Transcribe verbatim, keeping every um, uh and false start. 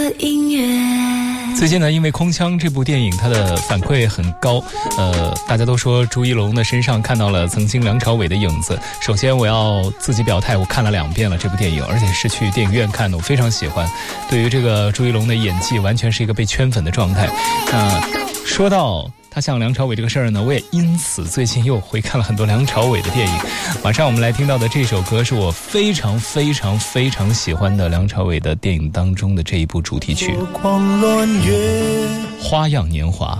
的音乐。 最近呢，因为《空腔》这部电影它的反馈很高，呃，大家都说朱一龙的身上看到了曾经梁朝伟的影子。首先我要自己表态，我看了两遍了这部电影，而且是去电影院看的，我非常喜欢。对于这个朱一龙的演技，完全是一个被圈粉的状态。那、呃、说到他像梁朝伟这个事儿呢，我也因此最近又回看了很多梁朝伟的电影。马上我们来听到的这首歌是我非常非常非常喜欢的梁朝伟的电影当中的这一部主题曲《花样年华》。